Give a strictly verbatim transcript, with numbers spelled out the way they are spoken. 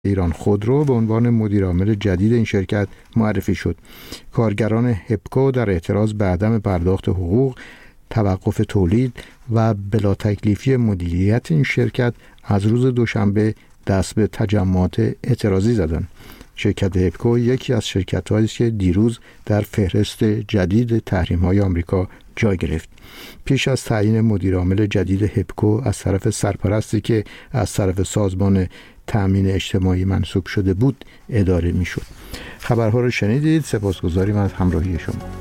ایران خودرو به عنوان مدیر عامل جدید این شرکت معرفی شد. کارگران هپکو در اعتراض به عدم پرداخت حقوق، توقف تولید و بلا تکلیفی مدیریت این شرکت از روز دوشنبه دست به تجمعات اعتراضی زدند. شرکت هپکو یکی از شرکت‌هایی است که دیروز در فهرست جدید تحریم‌های آمریکا جای گرفت. پیش از تعیین مدیر عامل جدید هپکو از طرف سرپرستی که از طرف سازمان تأمین اجتماعی منصوب شده بود اداره می‌شد. خبرها رو شنیدید. سپاسگزاریم از همراهی شما.